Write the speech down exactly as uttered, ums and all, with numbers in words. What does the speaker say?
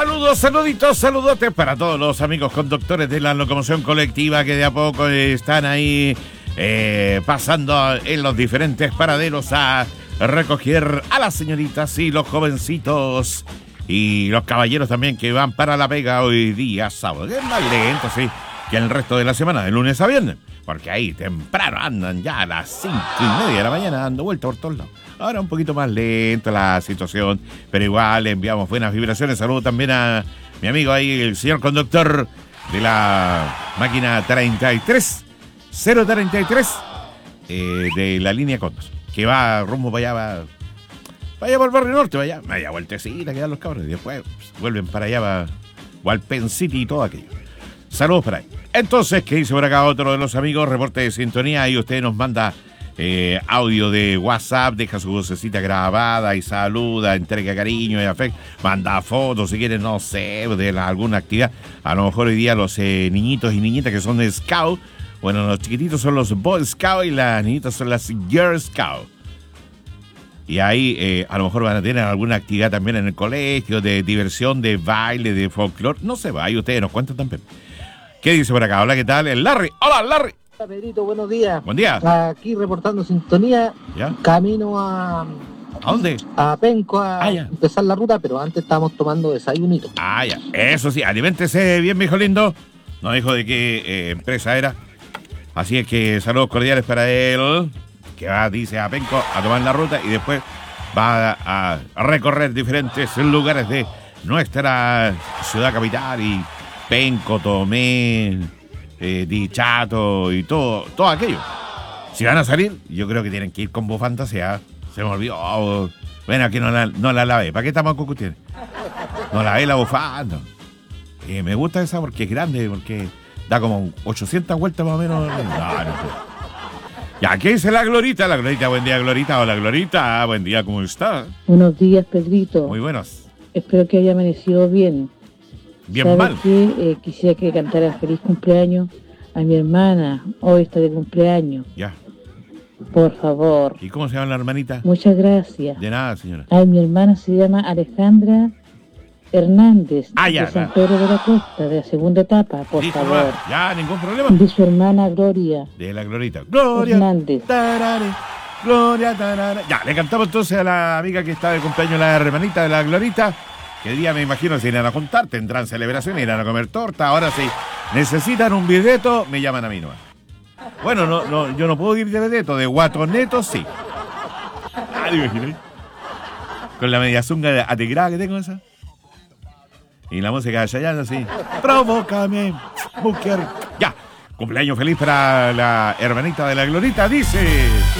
Saludos, saluditos, saludotes para todos los amigos conductores de la locomoción colectiva que de a poco están ahí eh, pasando en los diferentes paraderos a recoger a las señoritas y los jovencitos y los caballeros también que van para La Vega hoy día sábado. Es más lento, sí, que el resto de la semana, de lunes a viernes, porque ahí temprano andan ya a las cinco y media de la mañana dando vuelta por todos lados. Ahora un poquito más lenta la situación, pero igual le enviamos buenas vibraciones. Saludo también a mi amigo ahí, el señor conductor de la máquina treinta y tres, cero treinta y tres, eh, de la línea Condos, que va rumbo para allá, va, vaya por el barrio norte, vaya, vaya vueltecita, quedan los cabros, y después pues, vuelven para allá, va, Walpen City y todo aquello. Saludos para ahí. Entonces, ¿qué dice por acá otro de los amigos? Reporte de sintonía, y usted nos manda Eh, audio de WhatsApp, deja su vocecita grabada y saluda, entrega cariño y afecto, manda fotos si quieren, no sé, de la, alguna actividad. A lo mejor hoy día los eh, niñitos y niñitas que son de Scout, bueno, los chiquititos son los Boy Scout y las niñitas son las Girl Scout. Y ahí eh, a lo mejor van a tener alguna actividad también en el colegio, de diversión, de baile, de folclore, no sé, va, ahí ustedes nos cuentan también. ¿Qué dice por acá? Hola, ¿qué tal? El Larry. Hola, Larry. Pedrito, buenos días. Buen día. Aquí reportando sintonía. ¿Ya? Camino a... ¿A dónde? A Penco a ah, empezar la ruta, pero antes estábamos tomando desayunito. Ah, ya. Eso sí, aliméntese bien, mi hijo lindo. No dijo de qué eh, empresa era. Así es que saludos cordiales para él, que va, dice, a Penco a tomar la ruta y después va a, a recorrer diferentes lugares de nuestra ciudad capital y Penco, Tomé... Eh, Dichato y todo, todo aquello. Si van a salir, yo creo que tienen que ir con bufantasía. Se me olvidó. Oh, bueno, aquí no la, no la lavé. ¿Para qué estamos con ustedes? No lavé la bufanda. Eh, me gusta esa porque es grande, porque da como ochocientas vueltas más o menos. No, no. Ya, ¿qué dice la Glorita? La Glorita, buen día, Glorita. Hola, Glorita. Buen día, ¿cómo está? Buenos días, Pedrito. Muy buenos. Espero que haya amanecido bien. Bien ¿Sabes mal. qué? Eh, quisiera que cantara feliz cumpleaños a mi hermana. Hoy está de cumpleaños. Ya. Por favor. ¿Y cómo se llama la hermanita? Muchas gracias. De nada, señora. Ay, mi hermana se llama Alejandra Hernández, ah, ya, de San ya. Pedro de la Costa, de la segunda etapa, por Listo, favor. ya, ningún problema. De su hermana Gloria. De la Glorita. Gloria. Hernández. Tarare, Gloria, tarare. Ya, le cantamos entonces a la amiga que está de cumpleaños, la hermanita de la Glorita. Que el día me imagino se irán a juntar, tendrán celebración, irán a comer torta. Ahora sí, necesitan un videto, me llaman a mí nomás. Bueno, no, no, yo no puedo ir de videto, de guatoneto sí. Ah, ¿te imaginas? Con la media zunga atigrada que tengo esa. Y la música de Chayanne así. Provócame, mujer. Ya, cumpleaños feliz para la hermanita de la Glorita, dice...